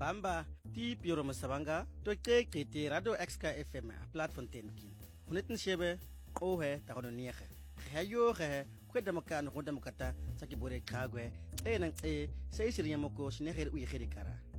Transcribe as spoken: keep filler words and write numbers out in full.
Mbamba ti Piero Masabanga to ke ke Radio X K F M platform tenkin hunetin shebe qohe ta hono niege hayo ge kweda makano hoda makata sakibore kagwe e nang e sai sirinya moko shinegere uye kara